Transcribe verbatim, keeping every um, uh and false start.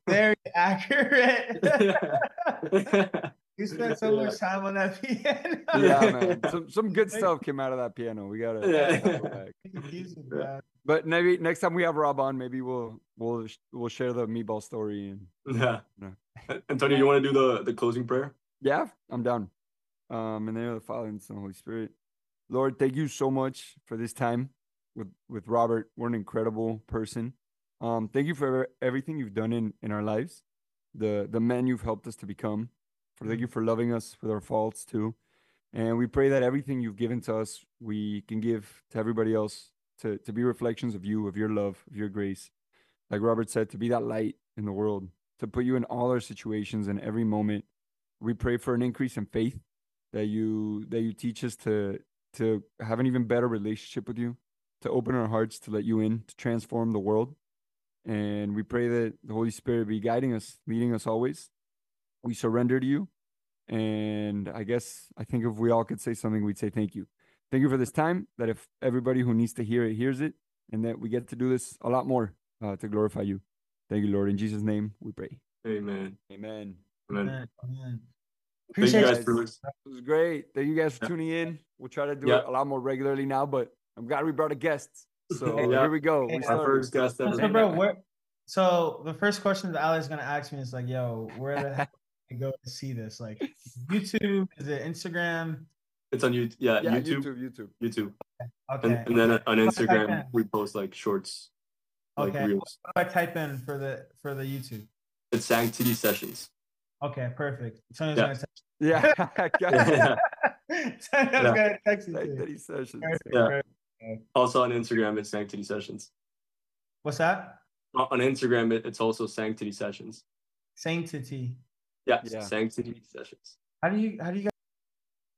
Very accurate. You spent so Yeah. much time on that piano. Yeah, man. Some some good stuff came out of that piano. We gotta, Yeah. gotta go back. Confusing, man. But maybe next time we have Rob on, maybe we'll we'll we'll share the meatball story and Yeah. you know. Antonio, you want to do the the closing prayer? Yeah, I'm down. Um, in the name of the Father and the Son and the Holy Spirit. Lord, thank you so much for this time with with Robert. What an incredible person. Um, thank you for everything you've done in in our lives, the the men you've helped us to become. For thank you for loving us with our faults too, and we pray that everything you've given to us, we can give to everybody else to to be reflections of you, of your love, of your grace. Like Robert said, to be that light in the world, to put you in all our situations and every moment. We pray for an increase in faith that you that you teach us to to have an even better relationship with you, to open our hearts to let you in, to transform the world. And we pray that the Holy Spirit be guiding us, leading us always. We surrender to you. And I guess I think if we all could say something, we'd say thank you. Thank you for this time, that if everybody who needs to hear it hears it, and that we get to do this a lot more uh, to glorify you. Thank you, Lord. In Jesus' name we pray. Amen. Amen. Amen. Man, man. Thank you Appreciate guys Guys, for listening. it was great. Thank you guys for Yeah. tuning in. We'll try to do Yeah. it a lot more regularly now, but I'm glad we brought a guest. So Yeah. here we go. We Our Our started. first guest So, ever. so, bro, where? So the first question that Alex is gonna ask me is like, "Yo, where the heck can I go to see this? Like, YouTube? Is it Instagram? It's on YouTube. Yeah, Yeah, YouTube. YouTube, YouTube. YouTube. Okay. And, and then on What do I type Instagram, in? we post like shorts, like Okay. reels. What do I type in for the for the YouTube? It's Sanctity Sessions. Okay, perfect. Someone's Yeah. gonna text. Yeah. Yeah. Someone's Yeah. gonna text you. Like too. thirty sessions. Perfect, Yeah. perfect. Also on Instagram, it's Sanctity Sessions. What's that? O- On Instagram, it, it's also Sanctity Sessions. Sanctity. Yeah, Yeah. Sanctity Sessions. How do you how do you guys